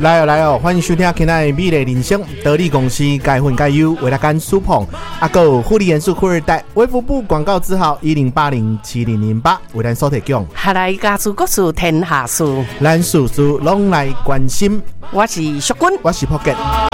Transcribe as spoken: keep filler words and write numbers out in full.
来哦来哦，欢迎收听今天的美丽人生，得力公司该混该优为大家苏捧，阿狗护理元素富二代，卫福部广告字号一零八零七零零八为咱所提供。 下来家事国事天下事， 咱事事拢来关心。 我是淑君， 我是朴杰。